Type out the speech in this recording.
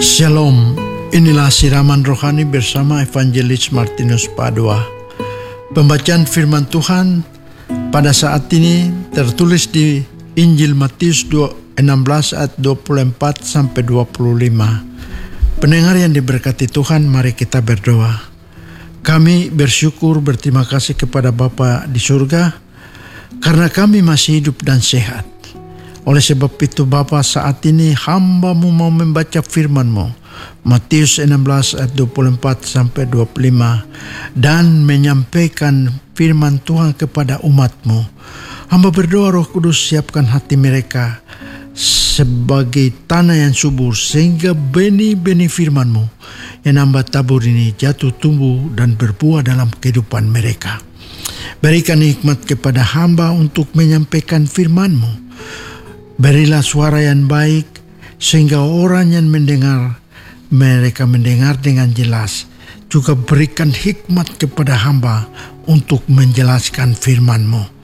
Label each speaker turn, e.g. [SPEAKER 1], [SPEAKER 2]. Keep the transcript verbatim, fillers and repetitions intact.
[SPEAKER 1] Shalom, inilah siraman rohani bersama Evangelis Martinus Padua. Pembacaan firman Tuhan pada saat ini tertulis di Injil Matius enam belas ayat dua puluh empat sampai dua puluh lima. Pendengar yang diberkati Tuhan, mari kita berdoa. Kami bersyukur berterima kasih kepada Bapa di surga karena kami masih hidup dan sehat. Oleh sebab itu Bapa, saat ini hamba-Mu mau membaca firman-Mu, Matius enam belas ayat dua puluh empat sampai dua puluh lima, dan menyampaikan firman Tuhan kepada umat-Mu. Hamba berdoa Roh Kudus siapkan hati mereka sebagai tanah yang subur, sehingga benih-benih firman-Mu yang hamba tabur ini jatuh tumbuh dan berbuah dalam kehidupan mereka. Berikan hikmat kepada hamba untuk menyampaikan firman-Mu. Berilah suara yang baik sehingga orang yang mendengar, mereka mendengar dengan jelas. Juga berikan hikmat kepada hamba untuk menjelaskan firman-Mu.